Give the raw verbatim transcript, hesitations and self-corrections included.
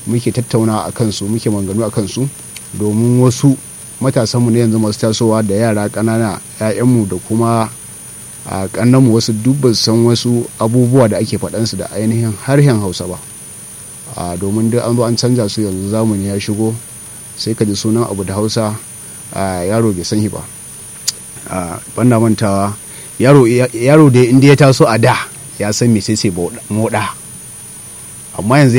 muke tattauna a kansu, muke manganu a kansu, domin wasu matasanmu na yanzu masu tasowa da yara ƙanana 'ya'yanmu da kuma a ƙannanmu wasu duk san wasu abubuwa da ake faɗansu da ainihin harshen hausa ba. A domin duk an zo an canza su, yanzu zamani ya shigo, sai ka ji sunan abu da hausa a yaro bai san shi ba. A banda mantawa yaro yaro da inda ya taso a da ya san me sai sai moɗa, amma yanzu